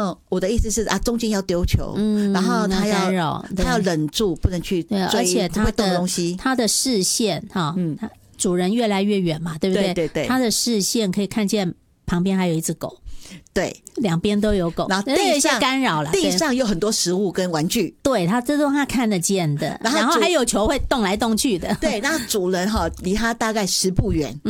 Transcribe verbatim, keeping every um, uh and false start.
后我的意思是啊，中间要丢球，嗯，然后他要他要忍住，不能去追， 而且他的东西， 他的视线哈，嗯，主人越来越远嘛，对不对？ 对对对， 他的视线可以看见旁边还有一只狗。 对， 两边都有狗， 然后地上干扰了， 地上有很多食物跟玩具， 对，它这都他看得见的，然后, 然后还有球会动来动去的， 对，那主人哈离他大概十步远。